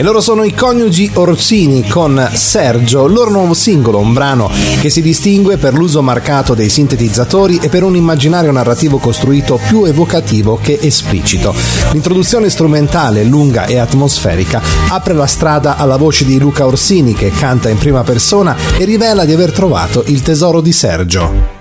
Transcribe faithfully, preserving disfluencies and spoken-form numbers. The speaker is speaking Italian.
E loro sono i coniugi Orsini con Sergio, il loro nuovo singolo, un brano che si distingue per l'uso marcato dei sintetizzatori e per un immaginario narrativo costruito più evocativo che esplicito. L'introduzione strumentale, lunga e atmosferica, apre la strada alla voce di Luca Orsini, che canta in prima persona e rivela di aver trovato il tesoro di Sergio.